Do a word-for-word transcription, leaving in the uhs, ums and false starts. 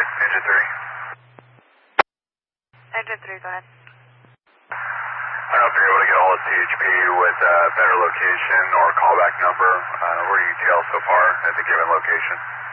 Engine three. Engine three, go ahead. I don't know if you're able to get all of C H P with a better location or callback number. Uh, where are you tailed so far at the given location?